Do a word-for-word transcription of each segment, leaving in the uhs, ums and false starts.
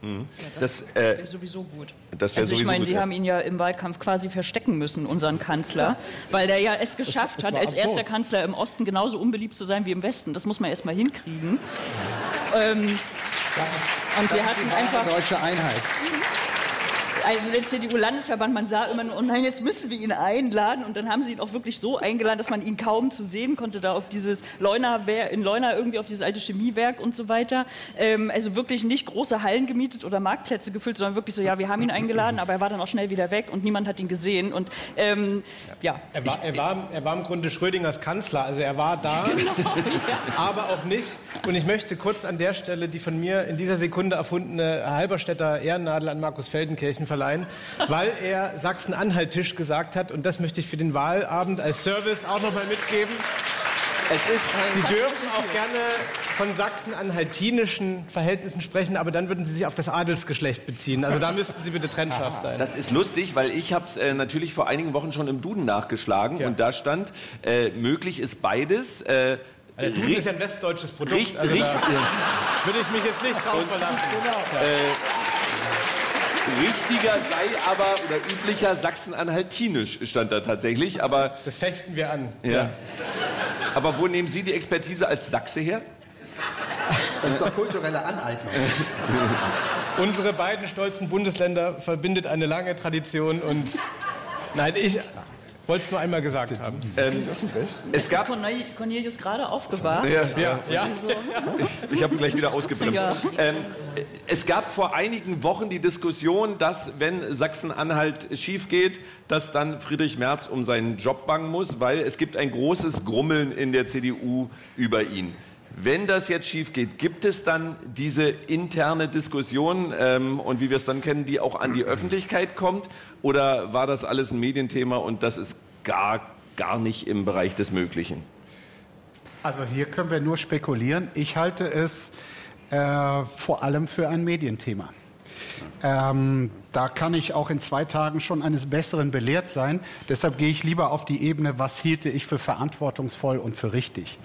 Mhm. Ja, das das äh, wäre sowieso gut. Das wär also ich sowieso meine, gut, die ja. haben ihn ja im Wahlkampf quasi verstecken müssen, unseren Kanzler, ja. weil der ja es geschafft das, das hat, als absurd. erster Kanzler im Osten genauso unbeliebt zu sein wie im Westen. Das muss man erst mal hinkriegen. ähm, das, und das wir hatten einfach deutsche Einheit. Also der C D U-Landesverband, man sah immer nur, oh nein, jetzt müssen wir ihn einladen. Und dann haben sie ihn auch wirklich so eingeladen, dass man ihn kaum zu sehen konnte, da auf dieses Leuna, in Leuna irgendwie auf dieses alte Chemiewerk und so weiter. Ähm, also wirklich nicht große Hallen gemietet oder Marktplätze gefüllt, sondern wirklich so, ja, wir haben ihn eingeladen, aber er war dann auch schnell wieder weg und niemand hat ihn gesehen. Und ähm, ja. Er war, er, war, er war im Grunde Schrödingers Kanzler, also er war da, genau, ja. aber auch nicht. Und ich möchte kurz an der Stelle die von mir in dieser Sekunde erfundene Halberstädter Ehrennadel an Markus Feldenkirchen verleihen, weil er Sachsen-Anhalt-Tisch gesagt hat. Und das möchte ich für den Wahlabend als Service auch noch mal mitgeben. Es ist, Sie dürfen auch gerne von sachsen-anhaltinischen Verhältnissen sprechen, aber dann würden Sie sich auf das Adelsgeschlecht beziehen. Also da müssten Sie bitte trennscharf sein. Das ist lustig, weil ich habe es äh, natürlich vor einigen Wochen schon im Duden nachgeschlagen. Ja. Und da stand, äh, möglich ist beides. Äh, Der Duden ist ja ein westdeutsches Produkt. Richt, also richt, da würde ich mich jetzt nicht drauf verlassen. Genau. Äh, Richtiger sei aber, oder üblicher Sachsen-Anhaltinisch stand da tatsächlich, aber... Das fechten wir an. Ja. Ja. Aber wo nehmen Sie die Expertise als Sachse her? Das ist doch kulturelle Aneignung. Unsere beiden stolzen Bundesländer verbindet eine lange Tradition und... Nein, ich... wollte es nur einmal gesagt haben. Ähm, es gab Cornelius gerade aufgewacht. Ja, ja. ja. Also. Ich, ich habe ihn gleich wieder ausgebremst. Ja. Ähm, es gab vor einigen Wochen die Diskussion, dass, wenn Sachsen-Anhalt schief geht, dass dann Friedrich Merz um seinen Job bangen muss, weil es gibt ein großes Grummeln in der C D U über ihn. Wenn das jetzt schief geht, gibt es dann diese interne Diskussion ähm, und wie wir es dann kennen, die auch an die Öffentlichkeit kommt? Oder war das alles ein Medienthema und das ist gar, gar nicht im Bereich des Möglichen? Also hier können wir nur spekulieren. Ich halte es äh, vor allem für ein Medienthema. Ähm, da kann ich auch in zwei Tagen schon eines Besseren belehrt sein. Deshalb gehe ich lieber auf die Ebene, was hielte ich für verantwortungsvoll und für richtig.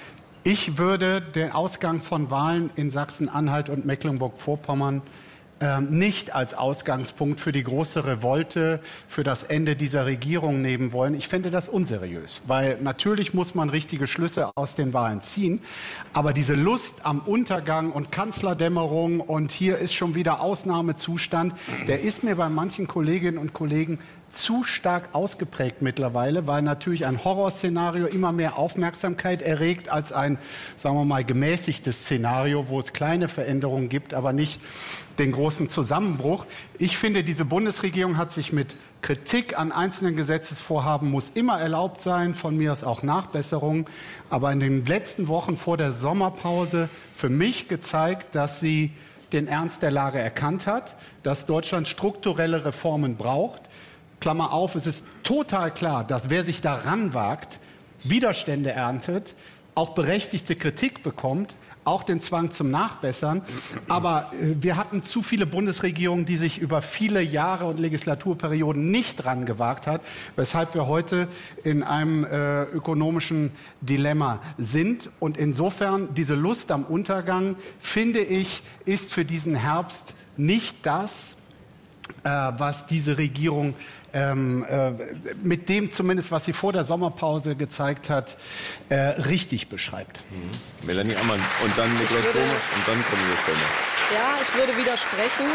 Ich würde den Ausgang von Wahlen in Sachsen-Anhalt und Mecklenburg-Vorpommern ähm, nicht als Ausgangspunkt für die große Revolte, für das Ende dieser Regierung nehmen wollen. Ich fände das unseriös, weil natürlich muss man richtige Schlüsse aus den Wahlen ziehen, aber diese Lust am Untergang und Kanzlerdämmerung und hier ist schon wieder Ausnahmezustand, der ist mir bei manchen Kolleginnen und Kollegen zu stark ausgeprägt mittlerweile, weil natürlich ein Horrorszenario immer mehr Aufmerksamkeit erregt als ein, sagen wir mal, gemäßigtes Szenario, wo es kleine Veränderungen gibt, aber nicht den großen Zusammenbruch. Ich finde, diese Bundesregierung hat sich mit Kritik an einzelnen Gesetzesvorhaben muss immer erlaubt sein, von mir aus auch Nachbesserungen, aber in den letzten Wochen vor der Sommerpause für mich gezeigt, dass sie den Ernst der Lage erkannt hat, dass Deutschland strukturelle Reformen braucht. Klammer auf, es ist total klar, dass wer sich daran wagt, Widerstände erntet, auch berechtigte Kritik bekommt, auch den Zwang zum Nachbessern. Aber äh, wir hatten zu viele Bundesregierungen, die sich über viele Jahre und Legislaturperioden nicht dran gewagt hat, weshalb wir heute in einem äh, ökonomischen Dilemma sind. Und insofern, diese Lust am Untergang, finde ich, ist für diesen Herbst nicht das, äh, was diese Regierung Ähm, äh, mit dem zumindest, was sie vor der Sommerpause gezeigt hat, äh, richtig beschreibt. Mhm. Melanie Ammann und dann Niklas Böhme und dann Cornelius Böhme. Ja, ich würde widersprechen.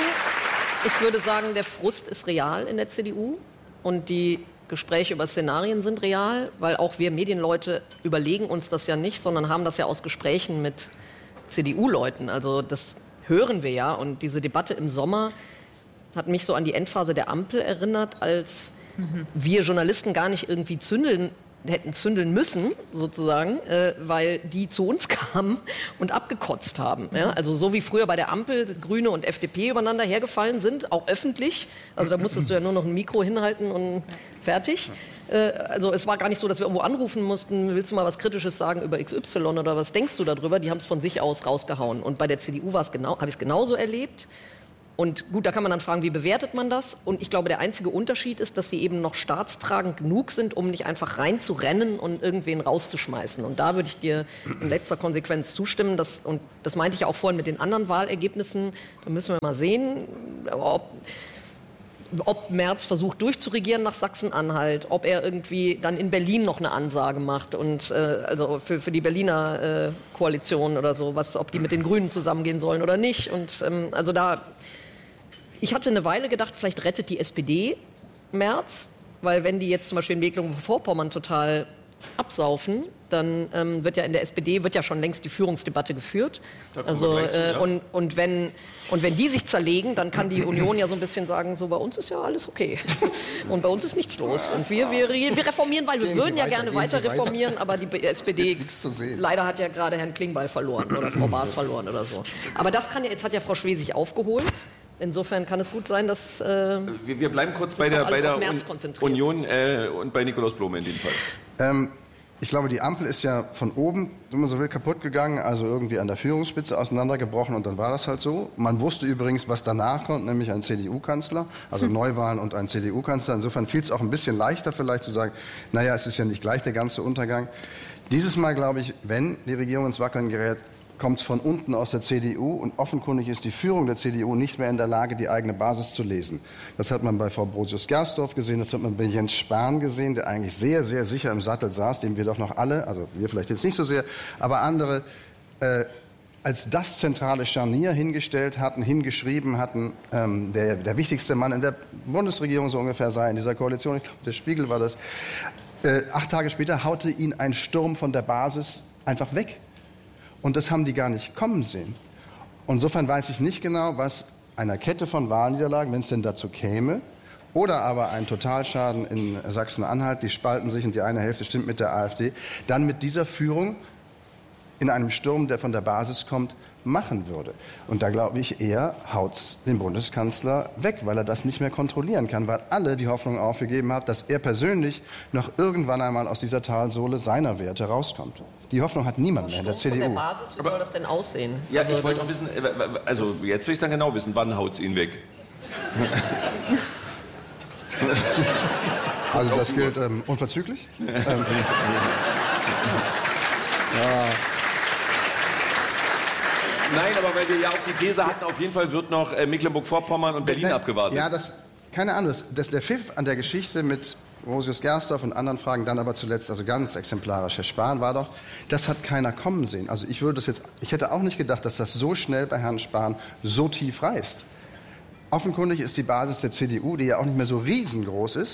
Ich würde sagen, der Frust ist real in der C D U und die Gespräche über Szenarien sind real, weil auch wir Medienleute überlegen uns das ja nicht, sondern haben das ja aus Gesprächen mit C D U-Leuten. Also das hören wir ja und diese Debatte im Sommer hat mich so an die Endphase der Ampel erinnert, als mhm. wir Journalisten gar nicht irgendwie zündeln, hätten zündeln müssen, sozusagen, äh, weil die zu uns kamen und abgekotzt haben. Mhm. Ja? Also so wie früher bei der Ampel Grüne und F D P übereinander hergefallen sind, auch öffentlich. Also da musstest du ja nur noch ein Mikro hinhalten und fertig. Äh, also es war gar nicht so, dass wir irgendwo anrufen mussten, willst du mal was Kritisches sagen über X Y oder was denkst du darüber? Die haben es von sich aus rausgehauen. Und bei der C D U war es genau, habe ich es genauso erlebt. Und gut, da kann man dann fragen, wie bewertet man das? Und ich glaube, der einzige Unterschied ist, dass sie eben noch staatstragend genug sind, um nicht einfach reinzurennen und irgendwen rauszuschmeißen. Und da würde ich dir in letzter Konsequenz zustimmen. Dass, und das meinte ich ja auch vorhin mit den anderen Wahlergebnissen. Da müssen wir mal sehen, ob... ob Merz versucht durchzuregieren nach Sachsen-Anhalt, ob er irgendwie dann in Berlin noch eine Ansage macht und äh, also für, für die Berliner äh, Koalition oder so, was, ob die mit den Grünen zusammengehen sollen oder nicht. Und ähm, also da, ich hatte eine Weile gedacht, vielleicht rettet die S P D Merz, weil wenn die jetzt zum Beispiel in Mecklenburg-Vorpommern total absaufen, dann ähm, wird ja in der S P D wird ja schon längst die Führungsdebatte geführt. Also äh, zu, ja. und, und, wenn, und wenn die sich zerlegen, dann kann die Union ja so ein bisschen sagen, so bei uns ist ja alles okay. Und bei uns ist nichts los. Und wir, wir, wir reformieren, weil wir Gehen würden Sie ja weiter, gerne gehen weiter Sie weiter. reformieren, aber die S P D leider hat ja gerade Herrn Klingbeil verloren oder Frau Baas verloren oder so. Aber das kann ja, jetzt hat ja Frau Schwesig aufgeholt. Insofern kann es gut sein, dass... Äh, wir, wir bleiben kurz bei der, bei der Un Union äh, und bei Nikolaus Blome in dem Fall. Ähm, ich glaube, die Ampel ist ja von oben, wenn man so will, kaputt gegangen, also irgendwie an der Führungsspitze auseinandergebrochen und dann war das halt so. Man wusste übrigens, was danach kommt, nämlich ein C D U-Kanzler, also Neuwahlen und ein C D U-Kanzler. Insofern fiel es auch ein bisschen leichter vielleicht zu sagen, naja, es ist ja nicht gleich der ganze Untergang. Dieses Mal, glaube ich, wenn die Regierung ins Wackeln gerät, kommt es von unten aus der C D U und offenkundig ist die Führung der C D U nicht mehr in der Lage, die eigene Basis zu lesen. Das hat man bei Frau Brosius-Gersdorf gesehen, das hat man bei Jens Spahn gesehen, der eigentlich sehr, sehr sicher im Sattel saß, dem wir doch noch alle, also wir vielleicht jetzt nicht so sehr, aber andere äh, als das zentrale Scharnier hingestellt hatten, hingeschrieben hatten, ähm, der, der wichtigste Mann in der Bundesregierung so ungefähr sei in dieser Koalition, ich glaube, der Spiegel war das. Äh, acht Tage später haute ihn ein Sturm von der Basis einfach weg. Und das haben die gar nicht kommen sehen. Insofern weiß ich nicht genau, was einer Kette von Wahlniederlagen, wenn es denn dazu käme, oder aber ein Totalschaden in Sachsen-Anhalt, die spalten sich und die eine Hälfte stimmt mit der AfD, dann mit dieser Führung in einem Sturm, der von der Basis kommt, machen würde. Und da glaube ich eher, haut's den Bundeskanzler weg, weil er das nicht mehr kontrollieren kann, weil alle die Hoffnung aufgegeben haben, dass er persönlich noch irgendwann einmal aus dieser Talsohle seiner Werte rauskommt. Die Hoffnung hat niemand mehr in der C D U. Von der Basis, wie soll das denn aussehen? Ja, also, ich wollte auch wissen, also jetzt will ich dann genau wissen, wann haut's ihn weg? Also das gilt ähm, unverzüglich. ähm, ja. Nein, aber weil wir ja auch die These hatten, auf jeden Fall wird noch äh, Mecklenburg-Vorpommern und Berlin Nein, abgewartet. Ja, das, keine Ahnung, das, das, der Pfiff an der Geschichte mit Brosius-Gersdorf und anderen Fragen, dann aber zuletzt, also ganz exemplarisch, Herr Spahn war doch, das hat keiner kommen sehen. Also ich würde das jetzt, ich hätte auch nicht gedacht, dass das so schnell bei Herrn Spahn so tief reißt. Offenkundig ist die Basis der C D U, die ja auch nicht mehr so riesengroß ist,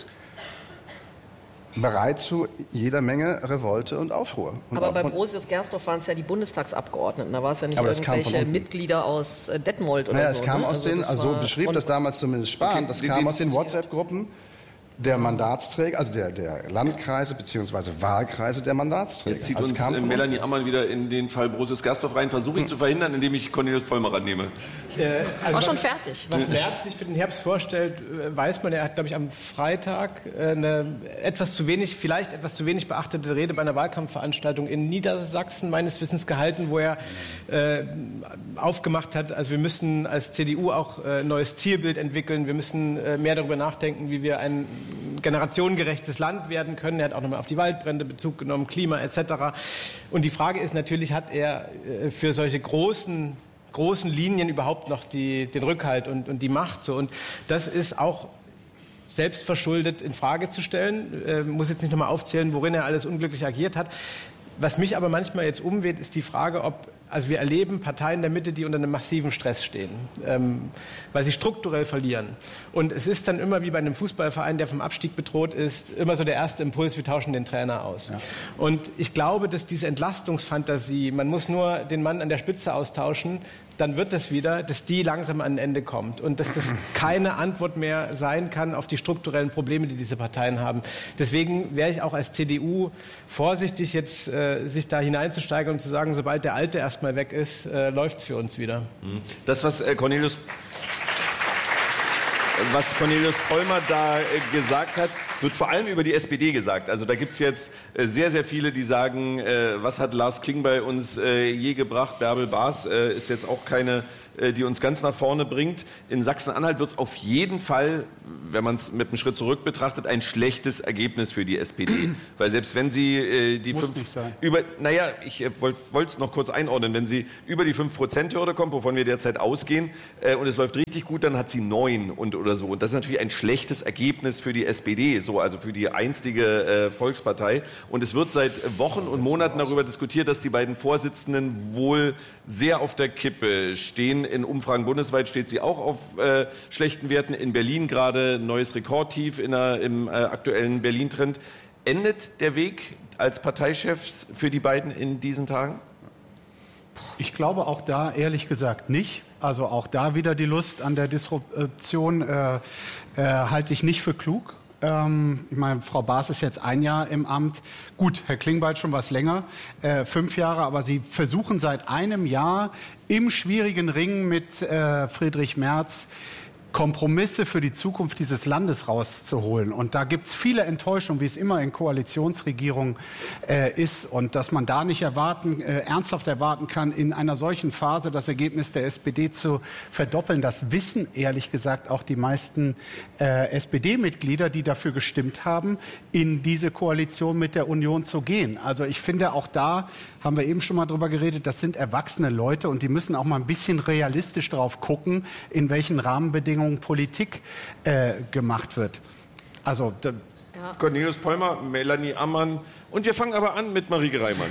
bereit zu jeder Menge Revolte und Aufruhr. Und aber auch bei von, Brosius-Gersdorf waren es ja die Bundestagsabgeordneten. Da war es ja nicht Aber das kam von irgendwelche unten. Mitglieder aus äh, Detmold oder naja, so. es kam ne? aus den, das also so war- beschrieb und- das damals zumindest Spahn, Okay, das die- kam die- aus den WhatsApp-Gruppen der Mandatsträger, also der, der Landkreise bzw. Wahlkreise der Mandatsträger. Jetzt zieht Also es uns kam äh, von Melanie Ammann wieder in den Fall Brosius-Gersdorf rein. Versuche ich zu verhindern, indem ich Cornelius Vollmer rannehme. Äh, also War schon was- fertig. Was Merz sich für den Herbst vorstellt, äh, weiß man. Er hat, glaube ich, am Freitag äh, eine etwas zu wenig, vielleicht etwas zu wenig beachtete Rede bei einer Wahlkampfveranstaltung in Niedersachsen meines Wissens gehalten, wo er äh, aufgemacht hat, also wir müssen als C D U auch äh, ein neues Zielbild entwickeln. Wir müssen äh, mehr darüber nachdenken, wie wir ein generationengerechtes Land werden können. Er hat auch nochmal auf die Waldbrände Bezug genommen, Klima et cetera. Und die Frage ist natürlich, hat er äh, für solche großen großen Linien überhaupt noch die, den Rückhalt und, und die Macht. So. Und das ist auch selbstverschuldet in Frage zu stellen. Äh, muss jetzt nicht nochmal aufzählen, worin er alles unglücklich agiert hat. Was mich aber manchmal jetzt umweht, ist die Frage, ob, also wir erleben Parteien der Mitte, die unter einem massiven Stress stehen, ähm, weil sie strukturell verlieren. Und es ist dann immer wie bei einem Fußballverein, der vom Abstieg bedroht ist, immer so der erste Impuls, wir tauschen den Trainer aus. Ja. Und ich glaube, dass diese Entlastungsfantasie, man muss nur den Mann an der Spitze austauschen, dann wird das wieder, dass die langsam an ein Ende kommt und dass das keine Antwort mehr sein kann auf die strukturellen Probleme, die diese Parteien haben. Deswegen wäre ich auch als C D U vorsichtig, jetzt äh, sich da hineinzusteigen und zu sagen, sobald der Alte erstmal weg ist, äh, läuft es für uns wieder. Das, was äh, Cornelius, was Cornelius Vollmer da äh, gesagt hat, wird vor allem über die S P D gesagt. Also da gibt es jetzt äh, sehr, sehr viele, die sagen, äh, was hat Lars Klingbeil uns äh, je gebracht? Bärbel Baas äh, ist jetzt auch keine äh, die uns ganz nach vorne bringt. In Sachsen-Anhalt wird es auf jeden Fall, wenn man es mit einem Schritt zurück betrachtet, ein schlechtes Ergebnis für die S P D. Weil selbst wenn sie äh, die Muss fünf nicht sein. über, naja, ich äh, wollte es noch kurz einordnen, wenn sie über die fünf Prozent Hürde kommt, wovon wir derzeit ausgehen, äh, und es läuft richtig gut, dann hat sie neun und oder so. Und das ist natürlich ein schlechtes Ergebnis für die S P D, so also für die einstige äh, Volkspartei. Und es wird seit Wochen und Monaten darüber diskutiert, dass die beiden Vorsitzenden wohl sehr auf der Kippe stehen. In Umfragen bundesweit steht sie auch auf äh, schlechten Werten. In Berlin gerade neues Rekordtief in der, im äh, aktuellen Berlin-Trend. Endet der Weg als Parteichefs für die beiden in diesen Tagen? Ich glaube auch da ehrlich gesagt nicht. Also auch da wieder die Lust an der Disruption äh, äh, halte ich nicht für klug. Ähm, ich meine, Frau Baas ist jetzt ein Jahr im Amt. Gut, Herr Klingbeil schon was länger, äh, fünf Jahre. Aber Sie versuchen seit einem Jahr im schwierigen Ring mit äh, Friedrich Merz Kompromisse für die Zukunft dieses Landes rauszuholen. Und da gibt es viele Enttäuschungen, wie es immer in Koalitionsregierungen äh, ist. Und dass man da nicht erwarten, äh, ernsthaft erwarten kann, in einer solchen Phase das Ergebnis der S P D zu verdoppeln, das wissen ehrlich gesagt auch die meisten äh, S P D-Mitglieder, die dafür gestimmt haben, in diese Koalition mit der Union zu gehen. Also ich finde, auch da haben wir eben schon mal drüber geredet, das sind erwachsene Leute und die müssen auch mal ein bisschen realistisch drauf gucken, in welchen Rahmenbedingungen Politik äh, gemacht wird. Also ja. Cornelius Pollmer, Melanie Ammann und wir fangen aber an mit Marieke Reimann.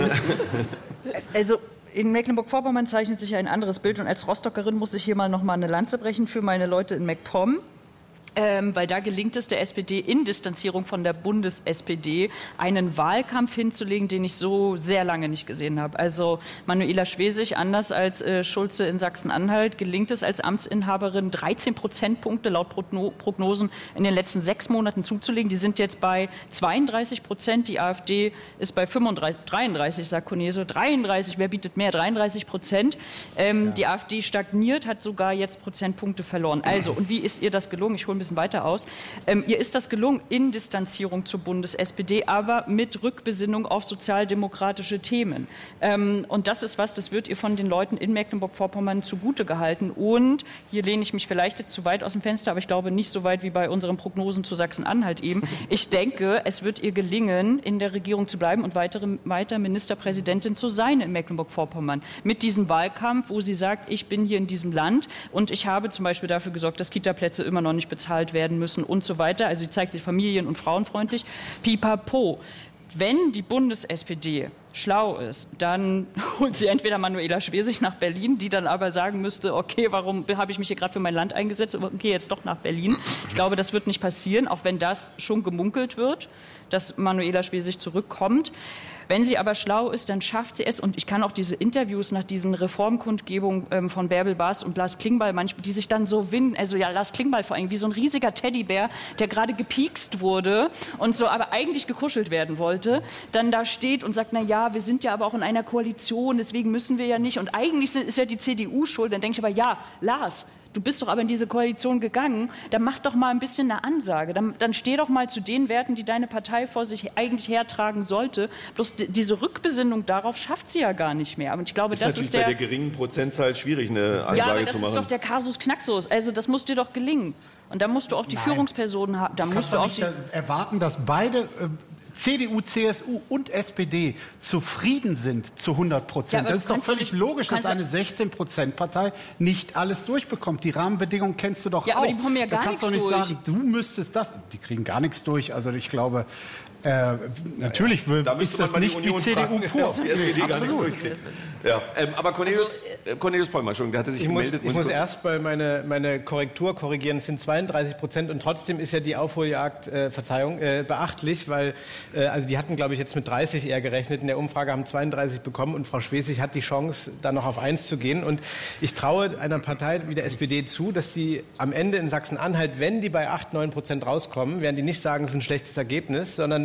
Also in Mecklenburg-Vorpommern zeichnet sich ein anderes Bild und als Rostockerin muss ich hier mal noch mal eine Lanze brechen für meine Leute in MacPom. Ähm, weil da gelingt es der S P D in Distanzierung von der Bundes-S P D einen Wahlkampf hinzulegen, den ich so sehr lange nicht gesehen habe. Also Manuela Schwesig, anders als äh, Schulze in Sachsen-Anhalt, gelingt es als Amtsinhaberin dreizehn Prozentpunkte laut Progno- Prognosen in den letzten sechs Monaten zuzulegen. Die sind jetzt bei zweiunddreißig Prozent, die AfD ist bei fünfunddreißig, dreiunddreißig, sagt Cornelius, dreiunddreißig, wer bietet mehr? dreiunddreißig Prozent. Ähm, ja. Die AfD stagniert, hat sogar jetzt Prozentpunkte verloren. Also, und wie ist ihr das gelungen? Ich hole ein bisschen weiter aus. Ähm, ihr ist das gelungen in Distanzierung zur Bundes-S P D, aber mit Rückbesinnung auf sozialdemokratische Themen. Ähm, und das ist was, das wird ihr von den Leuten in Mecklenburg-Vorpommern zugute gehalten. Und hier lehne ich mich vielleicht jetzt zu weit aus dem Fenster, aber ich glaube nicht so weit wie bei unseren Prognosen zu Sachsen-Anhalt eben. Ich denke, es wird ihr gelingen, in der Regierung zu bleiben und weitere, weiter Ministerpräsidentin zu sein in Mecklenburg-Vorpommern. Mit diesem Wahlkampf, wo sie sagt, ich bin hier in diesem Land und ich habe zum Beispiel dafür gesorgt, dass Kita-Plätze immer noch nicht bezahlt werden müssen und so weiter. Also sie zeigt sich familien- und frauenfreundlich. Pipapo. Wenn die Bundes-S P D schlau ist, dann holt sie entweder Manuela Schwesig nach Berlin, die dann aber sagen müsste, okay, warum habe ich mich hier gerade für mein Land eingesetzt und gehe jetzt doch nach Berlin. Ich glaube, das wird nicht passieren, auch wenn das schon gemunkelt wird, dass Manuela Schwesig zurückkommt. Wenn sie aber schlau ist, dann schafft sie es. Und ich kann auch diese Interviews nach diesen Reformkundgebungen ähm, von Bärbel Baas und Lars Klingbeil, manchmal, die sich dann so winden, also ja, Lars Klingbeil vor allem, wie so ein riesiger Teddybär, der gerade gepiekst wurde und so, aber eigentlich gekuschelt werden wollte, dann da steht und sagt, na ja, wir sind ja aber auch in einer Koalition, deswegen müssen wir ja nicht. Und eigentlich ist ja die C D U schuld. Dann denke ich aber, ja, Lars, du bist doch aber in diese Koalition gegangen, dann mach doch mal ein bisschen eine Ansage. Dann, dann steh doch mal zu den Werten, die deine Partei vor sich eigentlich hertragen sollte. Bloß d- diese Rückbesinnung darauf schafft sie ja gar nicht mehr. Und ich glaube, ist das natürlich ist der, bei der geringen Prozentzahl schwierig, eine Ansage ja, aber das zu machen. ist doch der Kasus Knaxus. Also das muss dir doch gelingen. Und da musst du auch die Nein. Führungspersonen haben. Da Du musst kannst du doch auch nicht die da erwarten, dass beide äh, C D U, C S U und S P D zufrieden sind zu hundert Prozent. Ja, aber das ist doch kannst du völlig nicht- logisch, dass kannst du- eine sechzehn Prozent Partei nicht alles durchbekommt. Die Rahmenbedingungen kennst du doch Ja, auch. aber die bekommen ja da gar kannst du nichts nicht durch. sagen, du müsstest das. Die kriegen gar nichts durch. Also ich glaube, äh, natürlich will, Da ist müsste man das mal die nicht die Union C D U fragen, pur. ob die S P D gar nichts durchkriegt. Ja, ähm, aber Cornelius, äh, Cornelius Pollmer, schon, der hatte sich Ich muss, gemeldet. ich muss erst mal meine, meine Korrektur korrigieren. Es sind zweiunddreißig Prozent und trotzdem ist ja die Aufholjagd, äh, Verzeihung, äh, beachtlich, weil äh, also die hatten, glaube ich, jetzt mit dreißig eher gerechnet. In der Umfrage haben zweiunddreißig bekommen und Frau Schwesig hat die Chance, da noch auf eins zu gehen. Und ich traue einer Partei wie der S P D zu, dass die am Ende in Sachsen-Anhalt, wenn die bei acht, neun Prozent rauskommen, werden die nicht sagen, es ist ein schlechtes Ergebnis, sondern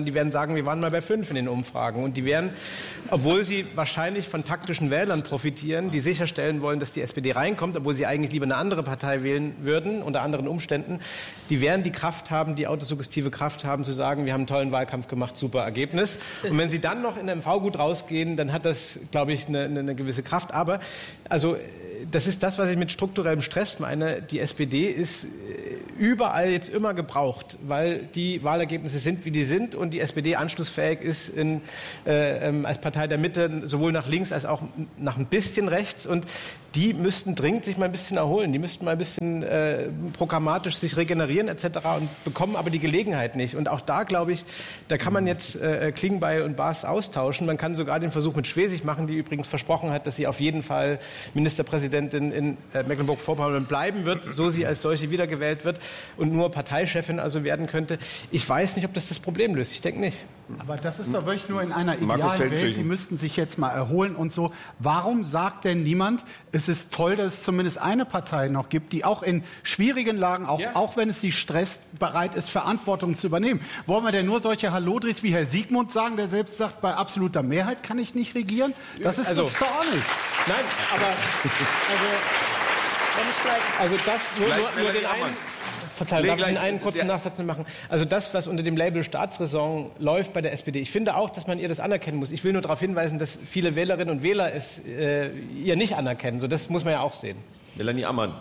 sondern die werden sagen, wir waren mal bei fünf in den Umfragen. Und die werden, obwohl sie wahrscheinlich von taktischen Wählern profitieren, die sicherstellen wollen, dass die S P D reinkommt, obwohl sie eigentlich lieber eine andere Partei wählen würden, unter anderen Umständen, die werden die Kraft haben, die autosuggestive Kraft haben, zu sagen, wir haben einen tollen Wahlkampf gemacht, super Ergebnis. Und wenn sie dann noch in der M V gut rausgehen, dann hat das, glaube ich, eine, eine gewisse Kraft. Aber also das ist das, was ich mit strukturellem Stress meine. Die S P D ist überall jetzt immer gebraucht, weil die Wahlergebnisse sind, wie die sind und die S P D anschlussfähig ist in, äh, ähm, als Partei der Mitte, sowohl nach links als auch nach ein bisschen rechts. Und die müssten dringend sich mal ein bisschen erholen. Die müssten mal ein bisschen äh, programmatisch sich regenerieren et cetera und bekommen aber die Gelegenheit nicht. Und auch da, glaube ich, da kann man jetzt äh, Klingbeil und Baas austauschen. Man kann sogar den Versuch mit Schwesig machen, die übrigens versprochen hat, dass sie auf jeden Fall Ministerpräsidentin in äh, Mecklenburg-Vorpommern bleiben wird, so sie als solche wiedergewählt wird und nur Parteichefin also werden könnte. Ich weiß nicht, ob das das Problem löst. Ich denke nicht. Aber das ist doch wirklich nur in einer idealen Welt. Die müssten sich jetzt mal erholen und so. Warum sagt denn niemand, es ist toll, dass es zumindest eine Partei noch gibt, die auch in schwierigen Lagen, auch, ja. auch wenn es sie stresst, bereit ist, Verantwortung zu übernehmen? Wollen wir denn nur solche Hallodris wie Herr Siegmund sagen, der selbst sagt, bei absoluter Mehrheit kann ich nicht regieren? Das ist also, doch auch nicht. Nein, aber also, wenn ich vielleicht, also das nur, nur, nur den einen... Verzeihung, darf ich den einen kurzen Nachsatz machen? Also das, was unter dem Label Staatsräson läuft bei der S P D, ich finde auch, dass man ihr das anerkennen muss. Ich will nur darauf hinweisen, dass viele Wählerinnen und Wähler es äh, ihr nicht anerkennen. So, das muss man ja auch sehen. Melanie Ammann.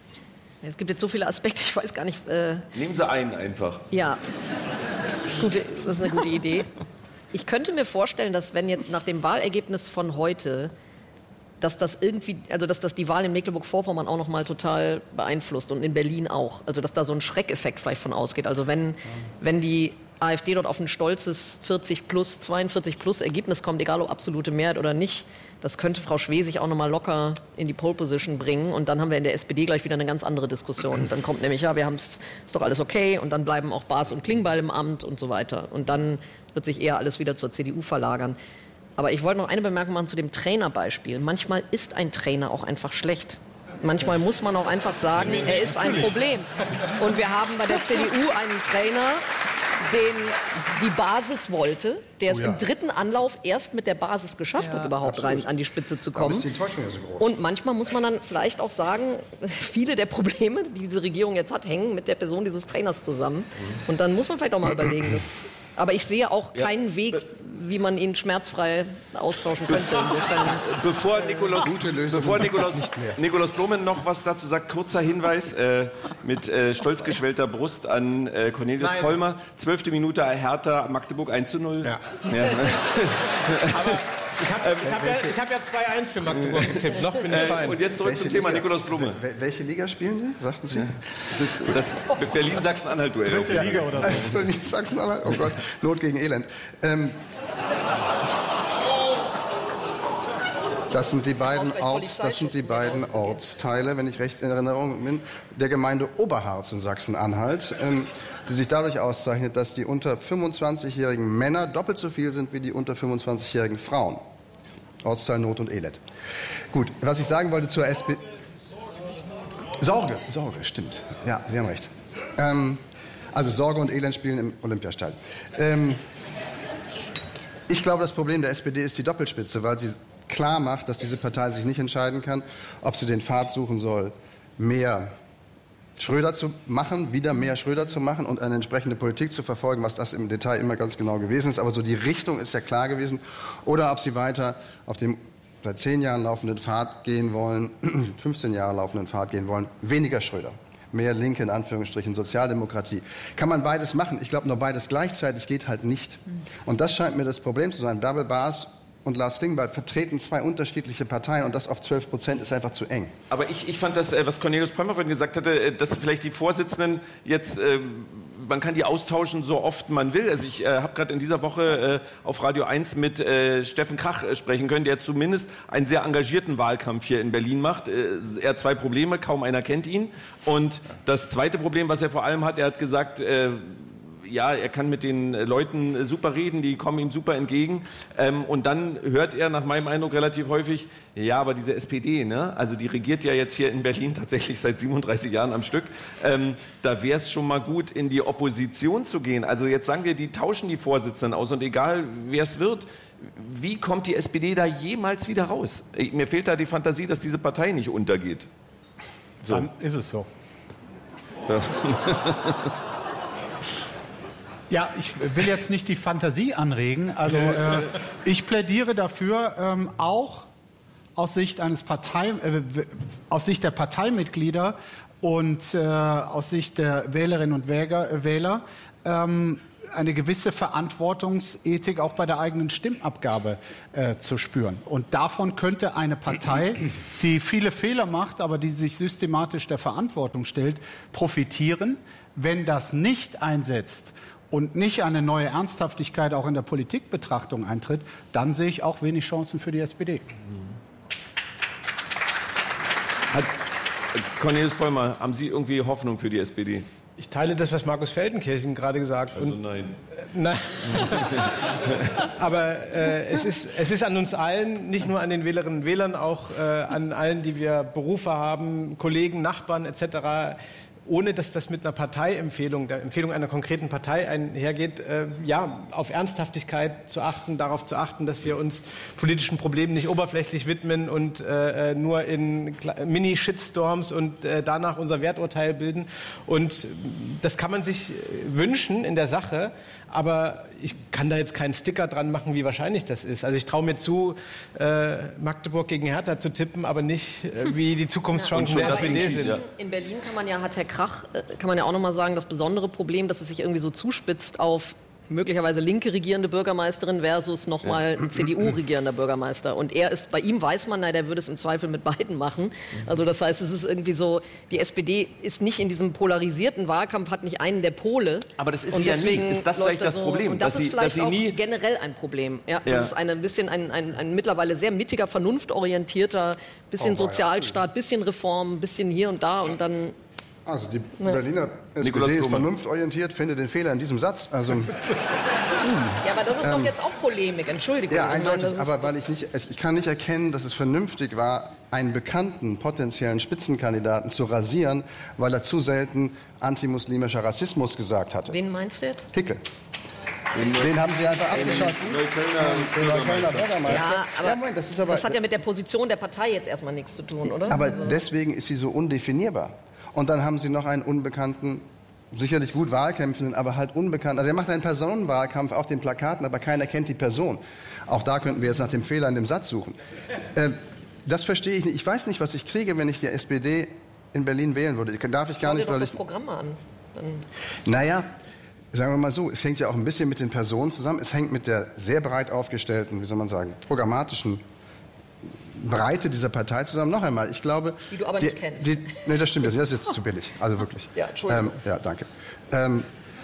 Es gibt jetzt so viele Aspekte, ich weiß gar nicht... Äh Nehmen Sie einen einfach. Ja, gute, das ist eine gute Idee. Ich könnte mir vorstellen, dass wenn jetzt nach dem Wahlergebnis von heute... dass das irgendwie, also dass das die Wahl in Mecklenburg-Vorpommern auch noch mal total beeinflusst und in Berlin auch. Also dass da so ein Schreckeffekt vielleicht von ausgeht. Also wenn, wenn die AfD dort auf ein stolzes vierzig plus, zweiundvierzig plus Ergebnis kommt, egal ob absolute Mehrheit oder nicht, das könnte Frau Schwesig auch noch mal locker in die Pole Position bringen. Und dann haben wir in der S P D gleich wieder eine ganz andere Diskussion. Dann kommt nämlich, ja, wir haben es, ist doch alles okay. Und dann bleiben auch Baas und Klingbeil im Amt und so weiter. Und dann wird sich eher alles wieder zur C D U verlagern. Aber ich wollte noch eine Bemerkung machen zu dem Trainerbeispiel. Manchmal ist ein Trainer auch einfach schlecht. Manchmal muss man auch einfach sagen, er ist ein Problem. Und wir haben bei der C D U einen Trainer, den die Basis wollte, der es oh ja. im dritten Anlauf erst mit der Basis geschafft ja, hat, überhaupt absolut. rein an die Spitze zu kommen. Aber ist die Enttäuschung ja so groß. Und manchmal muss man dann vielleicht auch sagen, viele der Probleme, die diese Regierung jetzt hat, hängen mit der Person dieses Trainers zusammen. Und dann muss man vielleicht auch mal überlegen, dass... Aber ich sehe auch keinen ja. Weg, wie man ihn schmerzfrei austauschen könnte. Insofern, bevor Nikolaus, bevor Nikolaus, Nikolaus Blumen noch was dazu sagt, kurzer Hinweis äh, mit äh, stolz geschwellter Brust an äh, Cornelius Nein. Pollmer. Zwölfte Minute Hertha Magdeburg eins zu null. Ja. Ja. Aber ich habe ich hab ja, hab ja zwei eins für Magdeburg getippt. Noch bin ich fein. Und jetzt zurück welche zum Thema Liga? Nikolaus Blume. Welche Liga spielen Sie? Sagten Sie? Das ist das Berlin-Sachsen-Anhalt-Duell. Dritte Liga oder so. Berlin-Sachsen-Anhalt? Oh Gott, Not gegen Elend. Ähm, das sind die beiden Orts, das sind die beiden Ortsteile, wenn ich recht in Erinnerung bin, der Gemeinde Oberharz in Sachsen-Anhalt, ähm, die sich dadurch auszeichnet, dass die unter fünfundzwanzigjährigen Männer doppelt so viel sind wie die unter fünfundzwanzigjährigen Frauen. Ortsteil Not und Elend. Gut, was ich sagen wollte zur S P D... Sorge, Sorge, stimmt. Ja, Sie haben recht. Ähm, also Sorge und Elend spielen im Olympiastadion. Ähm, ich glaube, das Problem der S P D ist die Doppelspitze, weil sie klar macht, dass diese Partei sich nicht entscheiden kann, ob sie den Pfad suchen soll, mehr Schröder zu machen, wieder mehr Schröder zu machen und eine entsprechende Politik zu verfolgen, was das im Detail immer ganz genau gewesen ist. Aber so die Richtung ist ja klar gewesen. Oder ob sie weiter auf dem seit zehn Jahren laufenden Pfad gehen wollen, fünfzehn Jahre laufenden Pfad gehen wollen, weniger Schröder. Mehr Linke, in Anführungsstrichen, Sozialdemokratie. Kann man beides machen? Ich glaube, nur beides gleichzeitig geht halt nicht. Und das scheint mir das Problem zu sein. Double Baas und Lars Klingbeil vertreten zwei unterschiedliche Parteien und das auf zwölf Prozent ist einfach zu eng. Aber ich, ich fand das, was Cornelius Pollmer vorhin gesagt hatte, dass vielleicht die Vorsitzenden jetzt, äh, man kann die austauschen, so oft man will. Also ich äh, habe gerade in dieser Woche äh, auf Radio eins mit äh, Steffen Krach äh, sprechen können, der zumindest einen sehr engagierten Wahlkampf hier in Berlin macht. Äh, er hat zwei Probleme, kaum einer kennt ihn. Und das zweite Problem, was er vor allem hat, er hat gesagt, äh, ja, er kann mit den Leuten super reden, die kommen ihm super entgegen. Ähm, und dann hört er nach meinem Eindruck relativ häufig, ja, aber diese S P D, ne? Also die regiert ja jetzt hier in Berlin tatsächlich seit siebenunddreißig Jahren am Stück. Ähm, da wäre es schon mal gut, in die Opposition zu gehen. Also jetzt sagen wir, die tauschen die Vorsitzenden aus und egal, wer es wird, wie kommt die S P D da jemals wieder raus? Mir fehlt da die Fantasie, dass diese Partei nicht untergeht. So. Dann ist es so. Ja. Ja, ich will jetzt nicht die Fantasie anregen. Also äh, ich plädiere dafür, ähm, auch aus Sicht eines Partei, äh, aus Sicht der Parteimitglieder und äh, aus Sicht der Wählerinnen und Wähler, äh, Wähler ähm, eine gewisse Verantwortungsethik auch bei der eigenen Stimmabgabe äh, zu spüren. Und davon könnte eine Partei, die viele Fehler macht, aber die sich systematisch der Verantwortung stellt, profitieren. Wenn das nicht einsetzt und nicht eine neue Ernsthaftigkeit auch in der Politikbetrachtung eintritt, dann sehe ich auch wenig Chancen für die S P D. Hat, Cornelis Vollmer, haben Sie irgendwie Hoffnung für die S P D? Ich teile das, was Markus Feldenkirchen gerade gesagt hat. Also nein. Nein. Aber äh, es, ist, es ist an uns allen, nicht nur an den Wählerinnen und Wählern, auch äh, an allen, die wir Berufe haben, Kollegen, Nachbarn et cetera, ohne dass das mit einer Parteiempfehlung, der Empfehlung einer konkreten Partei einhergeht, äh, ja, auf Ernsthaftigkeit zu achten, darauf zu achten, dass wir uns politischen Problemen nicht oberflächlich widmen und äh, nur in Mini-Shitstorms und äh, danach unser Werturteil bilden. Und das kann man sich wünschen in der Sache, aber ich kann da jetzt keinen Sticker dran machen, wie wahrscheinlich das ist. Also ich traue mir zu, äh, Magdeburg gegen Hertha zu tippen, aber nicht, äh, wie die Zukunftschancen Ja, der S P D sind. in, in Berlin kann man ja, hat Herr Krach, äh, kann man ja auch noch mal sagen, das besondere Problem, dass es sich irgendwie so zuspitzt auf möglicherweise linke regierende Bürgermeisterin versus nochmal ein C D U-regierender Bürgermeister. Und er ist, bei ihm weiß man, na, der würde es im Zweifel mit beiden machen. Also das heißt, es ist irgendwie so, die S P D ist nicht in diesem polarisierten Wahlkampf, hat nicht einen der Pole. Aber das ist und sie ja deswegen nie. Ist das läuft vielleicht das so, Problem? Und das dass ist sie, vielleicht dass sie auch nie generell ein Problem. Ja, Ja. das ist ein bisschen ein, ein, ein mittlerweile sehr mittiger, vernunftorientierter, bisschen Oh, Sozialstaat, bisschen Reform, bisschen hier und da und dann... Also die Berliner S P Nikolaus D ist Blume. vernunftorientiert, finde den Fehler in diesem Satz. Also, Ja, aber das ist doch jetzt auch Polemik, Entschuldigung. ja, Ich meine, eindeutig, das ist- aber weil ich nicht, ich kann nicht erkennen, dass es vernünftig war, einen bekannten potenziellen Spitzenkandidaten zu rasieren, weil er zu selten antimuslimischer Rassismus gesagt hatte. Wen meinst du jetzt? Hickel. Den haben sie einfach abgeschossen. Den Neuköllner Bürgermeister. Ja, aber, Moment, das, ist aber, das hat ja mit der Position der Partei jetzt erstmal nichts zu tun, oder? aber Also- deswegen ist sie so undefinierbar. Und dann haben sie noch einen unbekannten, sicherlich gut Wahlkämpfenden, aber halt unbekannt. Also er macht einen Personenwahlkampf auf den Plakaten, aber keiner kennt die Person. Auch da könnten wir jetzt nach dem Fehler in dem Satz suchen. Äh, das verstehe ich nicht. Ich weiß nicht, was ich kriege, wenn ich die S P D in Berlin wählen würde. Darf ich gar Schau dir nicht, doch weil das ich... Programm mal an. Dann Naja, sagen wir mal so, es hängt ja auch ein bisschen mit den Personen zusammen. Es hängt mit der sehr breit aufgestellten, wie soll man sagen, programmatischen Breite dieser Partei zusammen. Noch einmal, ich glaube... Die du aber die, nicht kennst. Die, nee, das stimmt jetzt. Das ist jetzt zu billig. Also wirklich. Ja, Entschuldigung. Ähm, ja, danke. Ähm,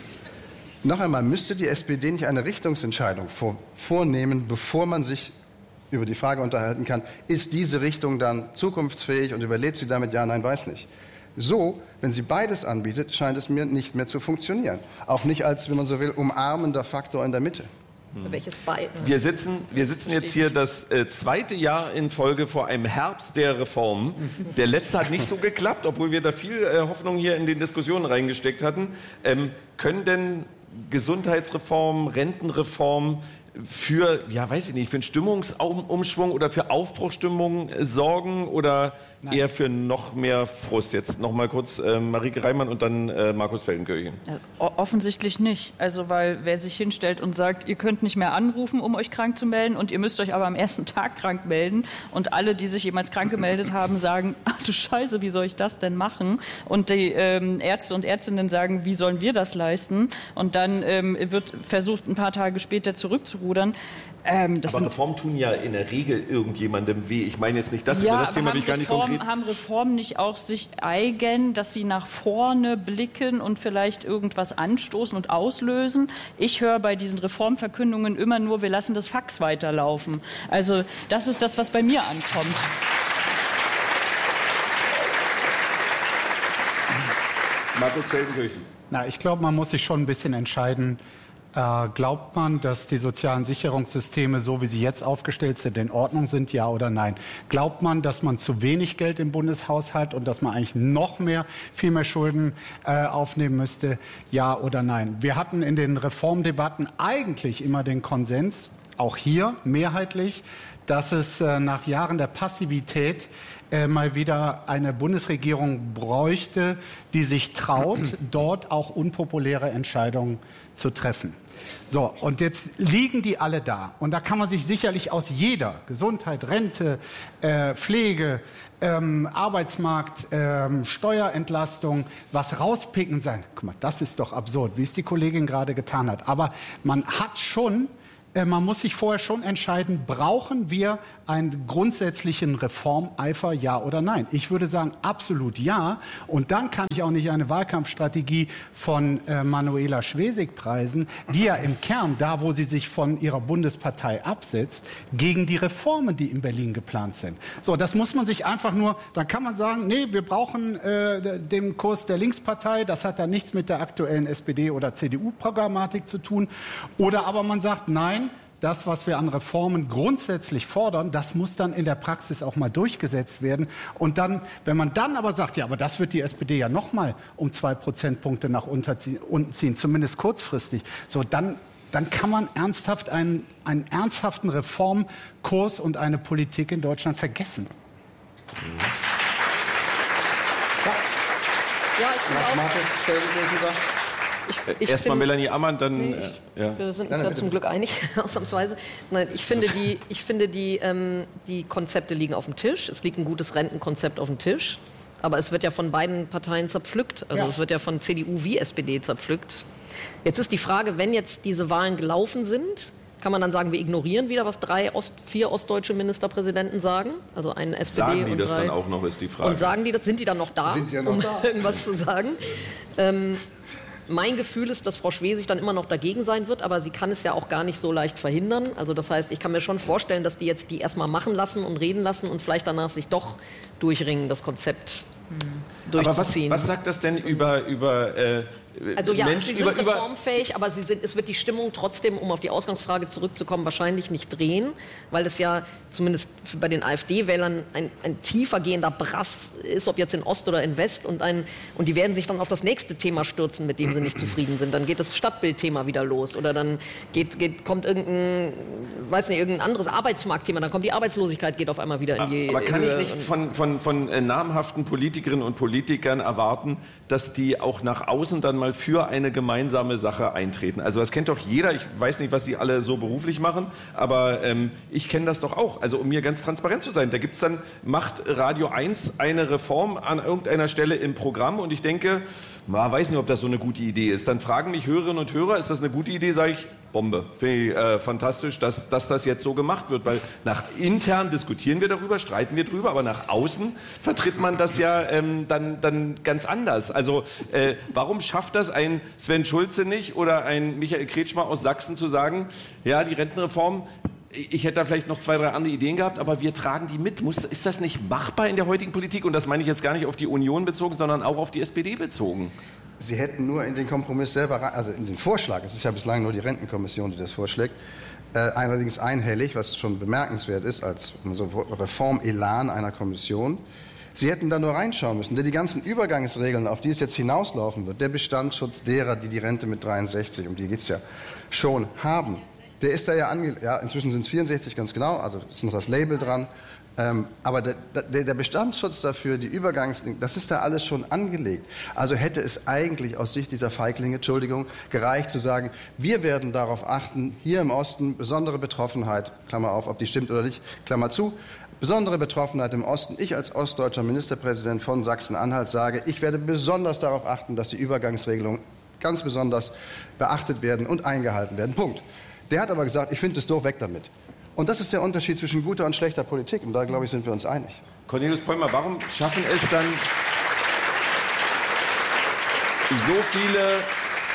noch einmal, müsste die S P D nicht eine Richtungsentscheidung vor, vornehmen, bevor man sich über die Frage unterhalten kann, ist diese Richtung dann zukunftsfähig und überlebt sie damit? Ja, nein, weiß nicht. So, wenn sie beides anbietet, scheint es mir nicht mehr zu funktionieren. Auch nicht als, wenn man so will, umarmender Faktor in der Mitte. welches beiden? Wir sitzen, wir sitzen jetzt hier das äh, zweite Jahr in Folge vor einem Herbst der Reformen. Der letzte hat nicht so geklappt, obwohl wir da viel äh, Hoffnung hier in den Diskussionen reingesteckt hatten. Ähm, können denn Gesundheitsreform, Rentenreform für, ja, weiß ich nicht, für einen Stimmungsumschwung oder für Aufbruchsstimmung sorgen oder Nein. eher für noch mehr Frust? Jetzt noch mal kurz äh, Marieke Reimann und dann äh, Markus Feldenkirchen. Ja, offensichtlich nicht. Also, weil wer sich hinstellt und sagt, ihr könnt nicht mehr anrufen, um euch krank zu melden und ihr müsst euch aber am ersten Tag krank melden und alle, die sich jemals krank gemeldet haben, sagen, ach du Scheiße, wie soll ich das denn machen? Und die ähm, Ärzte und Ärztinnen sagen, wie sollen wir das leisten? Und dann ähm, wird versucht, ein paar Tage später zurückzurudern. Ähm, das aber sind, Reformen tun ja in der Regel irgendjemandem weh. Ich meine jetzt nicht das, ja, über das Thema will ich gar nicht Reformen, konkret... haben Reformen nicht auch sich eigen, dass sie nach vorne blicken und vielleicht irgendwas anstoßen und auslösen? Ich höre bei diesen Reformverkündungen immer nur, wir lassen das Fax weiterlaufen. Also das ist das, was bei mir ankommt. Markus Feldenkirchen. Na, ich glaube, man muss sich schon ein bisschen entscheiden. Äh, glaubt man, dass die sozialen Sicherungssysteme, so wie sie jetzt aufgestellt sind, in Ordnung sind, ja oder nein? Glaubt man, dass man zu wenig Geld im Bundeshaushalt und dass man eigentlich noch mehr, viel mehr Schulden äh, aufnehmen müsste, ja oder nein? Wir hatten in den Reformdebatten eigentlich immer den Konsens, auch hier mehrheitlich, dass es äh, nach Jahren der Passivität äh, mal wieder eine Bundesregierung bräuchte, die sich traut, dort auch unpopuläre Entscheidungen zu treffen. So, und jetzt liegen die alle da. Und da kann man sich sicherlich aus jeder, Gesundheit, Rente, äh, Pflege, ähm, Arbeitsmarkt, ähm, Steuerentlastung, was rauspicken sein. Guck mal, das ist doch absurd, wie es die Kollegin gerade getan hat. Aber man hat schon, äh, man muss sich vorher schon entscheiden, brauchen wir einen grundsätzlichen Reformeifer, ja oder nein? Ich würde sagen, absolut ja. Und dann kann ich auch nicht eine Wahlkampfstrategie von äh, Manuela Schwesig preisen, die ja im Kern, da wo sie sich von ihrer Bundespartei absetzt, gegen die Reformen, die in Berlin geplant sind. So, das muss man sich einfach nur, dann kann man sagen, nee, wir brauchen äh, den Kurs der Linkspartei, das hat dann nichts mit der aktuellen S P D- oder C D U-Programmatik zu tun. Oder aber man sagt, nein, das, was wir an Reformen grundsätzlich fordern, das muss dann in der Praxis auch mal durchgesetzt werden. Und dann, wenn man dann aber sagt, ja, aber das wird die S P D ja noch mal um zwei Prozentpunkte nach unten ziehen, zumindest kurzfristig, so dann, dann kann man ernsthaft einen, einen ernsthaften Reformkurs und eine Politik in Deutschland vergessen. Mhm. Ja, ich finde auch. Markus Feldenkirchen sagt. Ich, ich Erstmal Melanie Ammann, dann... Nee, ich, äh, ja. Wir sind uns ja zum Glück einig, ausnahmsweise. Nein, ich finde, die, ich finde die, ähm, die Konzepte liegen auf dem Tisch. Es liegt ein gutes Rentenkonzept auf dem Tisch. Aber es wird ja von beiden Parteien zerpflückt. Also ja. Es wird ja von C D U wie S P D zerpflückt. Jetzt ist die Frage, wenn jetzt diese Wahlen gelaufen sind, kann man dann sagen, wir ignorieren wieder, was drei Ost, vier ostdeutsche Ministerpräsidenten sagen? Also ein S P D Sagen die und das drei. dann auch noch, ist die Frage. Und sagen die das? Sind die dann noch da, Sind die ja noch um da? irgendwas zu sagen? Ähm, Mein Gefühl ist, dass Frau Schwesig dann immer noch dagegen sein wird, aber sie kann es ja auch gar nicht so leicht verhindern. Also das heißt, ich kann mir schon vorstellen, dass die jetzt die erstmal machen lassen und reden lassen und vielleicht danach sich doch durchringen, das Konzept durchzuziehen. Aber was, was sagt das denn über, über äh, Also ja, Menschen, sie sind über, über reformfähig, aber sie sind, es wird die Stimmung trotzdem, um auf die Ausgangsfrage zurückzukommen, wahrscheinlich nicht drehen, weil es ja zumindest bei den AfD-Wählern ein, ein tiefer gehender Brass ist, ob jetzt in Ost oder in West. Und, ein, und die werden sich dann auf das nächste Thema stürzen, mit dem sie nicht zufrieden sind. Dann geht das Stadtbildthema wieder los oder dann geht, geht, kommt irgendein, weiß nicht, irgendein anderes Arbeitsmarktthema, dann kommt die Arbeitslosigkeit, geht auf einmal wieder in die Aber kann ich Höhe. nicht von, von, von äh, namhaften Politikerinnen und Politikern erwarten, dass die auch nach außen dann mal für eine gemeinsame Sache eintreten? Also das kennt doch jeder. Ich weiß nicht, was sie alle so beruflich machen, aber ähm, ich kenne das doch auch. Also um mir ganz transparent zu sein, da gibt es dann, macht Radio eins eine Reform an irgendeiner Stelle im Programm und ich denke, man weiß nicht, ob das so eine gute Idee ist. Dann fragen mich Hörerinnen und Hörer, ist das eine gute Idee? Sage ich, Bombe. Finde ich äh, fantastisch, dass, dass das jetzt so gemacht wird, weil nach intern diskutieren wir darüber, streiten wir drüber, aber nach außen vertritt man das ja ähm, dann, dann ganz anders. Also äh, warum schafft das ein Sven Schulze nicht oder ein Michael Kretschmer aus Sachsen zu sagen, ja, die Rentenreform, ich hätte da vielleicht noch zwei, drei andere Ideen gehabt, aber wir tragen die mit. Muss, ist das nicht machbar in der heutigen Politik? Und das meine ich jetzt gar nicht auf die Union bezogen, sondern auch auf die S P D bezogen. Sie hätten nur in den Kompromiss selber, rein, also in den Vorschlag, es ist ja bislang nur die Rentenkommission, die das vorschlägt, äh, allerdings einhellig, was schon bemerkenswert ist, als so Reformelan einer Kommission. Sie hätten da nur reinschauen müssen, denn die ganzen Übergangsregeln, auf die es jetzt hinauslaufen wird, der Bestandsschutz derer, die die Rente mit dreiundsechzig, um die geht es ja, schon haben, der ist da ja angelegt, ja, inzwischen sind es vierundsechzig ganz genau, also ist noch das Label dran. Ähm, aber der, der, der Bestandsschutz dafür, die Übergangsdinge, das ist da alles schon angelegt. Also hätte es eigentlich aus Sicht dieser Feiglinge, Entschuldigung, gereicht zu sagen, wir werden darauf achten, hier im Osten besondere Betroffenheit, Klammer auf, ob die stimmt oder nicht, Klammer zu, besondere Betroffenheit im Osten. Ich als ostdeutscher Ministerpräsident von Sachsen-Anhalt sage, ich werde besonders darauf achten, dass die Übergangsregelungen ganz besonders beachtet werden und eingehalten werden. Punkt. Der hat aber gesagt, ich finde es doof, weg damit. Und das ist der Unterschied zwischen guter und schlechter Politik. Und da, glaube ich, sind wir uns einig. Cornelius Pollmer, warum schaffen es dann so viele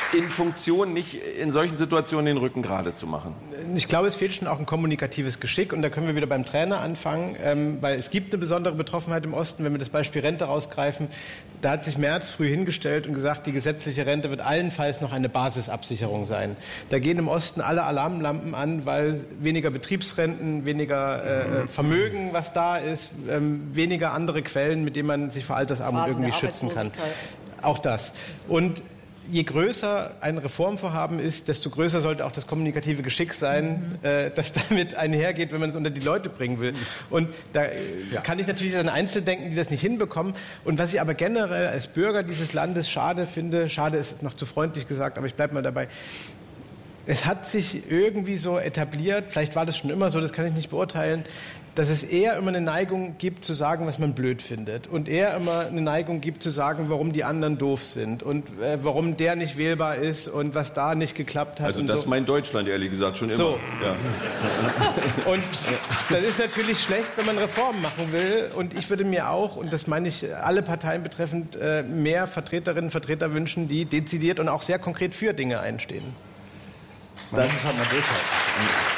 in Funktion, nicht in solchen Situationen den Rücken gerade zu machen? Ich glaube, es fehlt schon auch ein kommunikatives Geschick. Und da können wir wieder beim Trainer anfangen. Ähm, weil es gibt eine besondere Betroffenheit im Osten. Wenn wir das Beispiel Rente rausgreifen, da hat sich Merz früh hingestellt und gesagt, die gesetzliche Rente wird allenfalls noch eine Basisabsicherung sein. Da gehen im Osten alle Alarmlampen an, weil weniger Betriebsrenten, weniger äh, Vermögen, was da ist, ähm, weniger andere Quellen, mit denen man sich vor Altersarmut Phasen irgendwie der schützen kann. Auch das. Und je größer ein Reformvorhaben ist, desto größer sollte auch das kommunikative Geschick sein, mhm. äh, das damit einhergeht, wenn man es unter die Leute bringen will. Und da äh, ja. kann ich natürlich an Einzeldenken, die das nicht hinbekommen. Und was ich aber generell als Bürger dieses Landes schade finde, schade ist noch zu freundlich gesagt, aber ich bleibe mal dabei, es hat sich irgendwie so etabliert, vielleicht war das schon immer so, das kann ich nicht beurteilen, dass es eher immer eine Neigung gibt, zu sagen, was man blöd findet. Und eher immer eine Neigung gibt, zu sagen, warum die anderen doof sind. Und äh, warum der nicht wählbar ist und was da nicht geklappt hat. Also und das so. meint Deutschland, ehrlich gesagt, schon immer. So. Ja. Und das ist natürlich schlecht, wenn man Reformen machen will. Und ich würde mir auch, und das meine ich alle Parteien betreffend, äh, mehr Vertreterinnen und Vertreter wünschen, die dezidiert und auch sehr konkret für Dinge einstehen. Das ist halt mal durchhalten.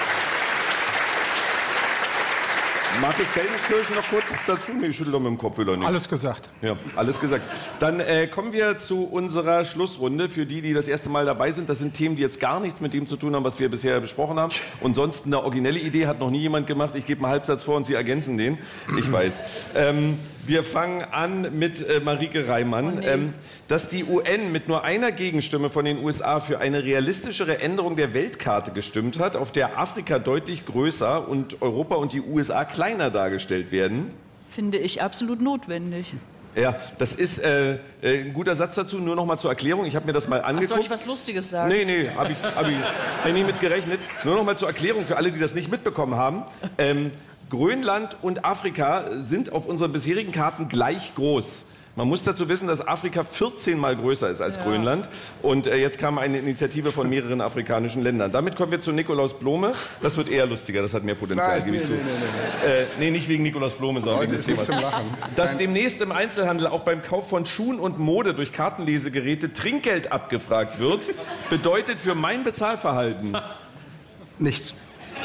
Markus Feldenkirchen noch kurz dazu? Nee, ich schüttel doch mit dem Kopf wieder nicht. Alles gesagt. Ja, alles gesagt. Dann äh, kommen wir zu unserer Schlussrunde. Für die, die das erste Mal dabei sind, das sind Themen, die jetzt gar nichts mit dem zu tun haben, was wir bisher besprochen haben. Und sonst eine originelle Idee hat noch nie jemand gemacht. Ich gebe einen Halbsatz vor und Sie ergänzen den. Ich weiß. Ähm, wir fangen an mit äh, Marieke Reimann. Oh, nee. ähm, dass die U N mit nur einer Gegenstimme von den U S A für eine realistischere Änderung der Weltkarte gestimmt hat, auf der Afrika deutlich größer und Europa und die U S A kleiner dargestellt werden. Finde ich absolut notwendig. Ja, das ist äh, äh, ein guter Satz dazu. Nur noch mal zur Erklärung. Ich habe mir das mal angeguckt. Ach, soll ich was Lustiges sagen? Nee, nee, habe ich, hab ich, hab ich nie mit gerechnet. Nur noch mal zur Erklärung für alle, die das nicht mitbekommen haben. Ähm, Grönland und Afrika sind auf unseren bisherigen Karten gleich groß. Man muss dazu wissen, dass Afrika vierzehn Mal größer ist als ja. Grönland. Und äh, jetzt kam eine Initiative von mehreren afrikanischen Ländern. Damit kommen wir zu Nikolaus Blome. Das wird eher lustiger, das hat mehr Potenzial. Nein, nee, nee, nee, nee. Äh, nee, nicht wegen Nikolaus Blome, sondern Heute wegen des Themas. Dass demnächst im Einzelhandel auch beim Kauf von Schuhen und Mode durch Kartenlesegeräte Trinkgeld abgefragt wird, bedeutet für mein Bezahlverhalten Nichts.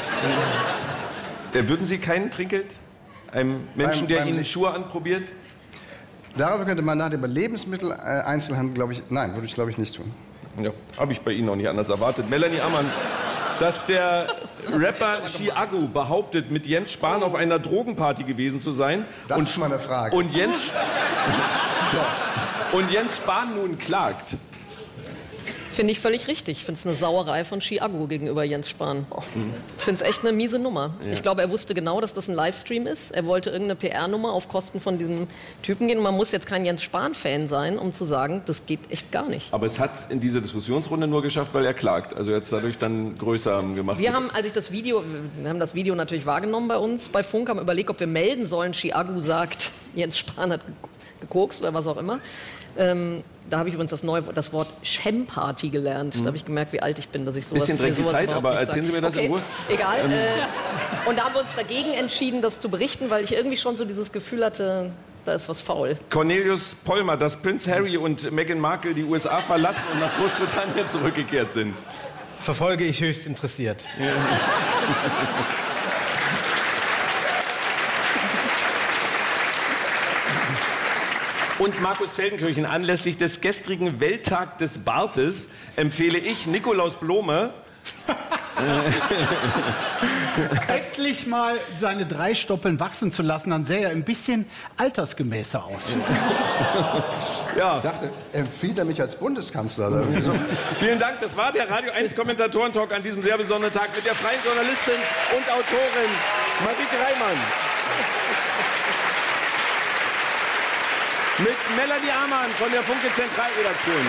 Äh, würden Sie kein Trinkgeld einem Menschen, Beim- der beim Ihnen Licht. Schuhe anprobiert? Darüber könnte man nachdenken. Über Lebensmittel-Einzelhandel, glaube ich, nein, würde ich, glaube ich, nicht tun. Ja, habe ich bei Ihnen auch nicht anders erwartet. Melanie Ammann, dass der Rapper Chiago behauptet, mit Jens Spahn auf einer Drogenparty gewesen zu sein. Das und, ist mal eine Frage. Und Jens, und Jens Spahn nun klagt. Finde ich völlig richtig. Ich finde es eine Sauerei von Chiago gegenüber Jens Spahn. Ich finde es echt eine miese Nummer. Ja. Ich glaube, er wusste genau, dass das ein Livestream ist. Er wollte irgendeine P R-Nummer auf Kosten von diesem Typen gehen. Und man muss jetzt kein Jens Spahn-Fan sein, um zu sagen, das geht echt gar nicht. Aber es hat es in dieser Diskussionsrunde nur geschafft, weil er klagt. Also jetzt dadurch dann größer gemacht. Wir haben, als ich das Video, wir haben das Video natürlich wahrgenommen bei uns bei Funk, haben überlegt, ob wir melden sollen, Chiago sagt, Jens Spahn hat gekokst oder was auch immer. Ähm, da habe ich übrigens das, neue, das Wort Chem-Party gelernt. Mhm. Da habe ich gemerkt, wie alt ich bin, dass ich sowas... Bisschen drängt die Zeit, aber erzählen Sie mir das okay, in Ruhe. Egal. Äh, und da haben wir uns dagegen entschieden, das zu berichten, weil ich irgendwie schon so dieses Gefühl hatte, da ist was faul. Cornelius Pollmer, dass Prince Harry und Meghan Markle die U S A verlassen und nach Großbritannien zurückgekehrt sind. Verfolge ich höchst interessiert. Ja. Und Markus Feldenkirchen, anlässlich des gestrigen Welttag des Bartes empfehle ich Nikolaus Blome, endlich mal seine drei Stoppeln wachsen zu lassen, dann sähe er ein bisschen altersgemäßer aus. Ja. Ich dachte, empfiehlt er mich als Bundeskanzler oder irgendwie so? Vielen Dank, das war der Radio eins Kommentatoren-Talk an diesem sehr besonderen Tag mit der freien Journalistin und Autorin Marieke Reimann. Mit Melanie Ammann von der Funke Zentralredaktion.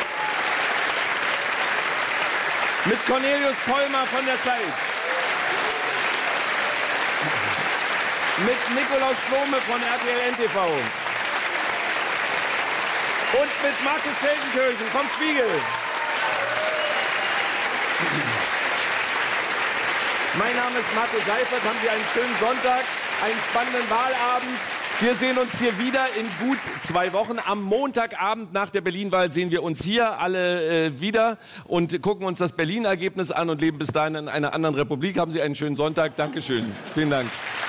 Mit Cornelius Pollmer von der Zeit. Mit Nikolaus Blome von R T L N T V. Und mit Markus Feldenkirchen vom Spiegel. Mein Name ist Marco Seifert. Haben Sie einen schönen Sonntag, einen spannenden Wahlabend. Wir sehen uns hier wieder in gut zwei Wochen. Am Montagabend nach der Berlin-Wahl sehen wir uns hier alle äh, wieder und gucken uns das Berlin-Ergebnis an und leben bis dahin in einer anderen Republik. Haben Sie einen schönen Sonntag. Dankeschön. Vielen Dank.